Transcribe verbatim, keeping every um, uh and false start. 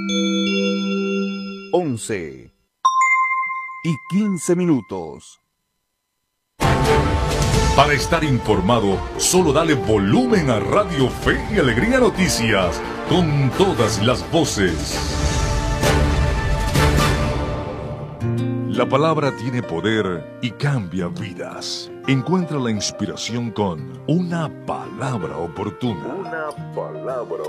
once y quince minutos. Para estar informado, solo dale volumen a Radio Fe y Alegría Noticias, con todas las voces. La palabra tiene poder y cambia vidas. Encuentra la inspiración con una palabra oportuna. Una palabra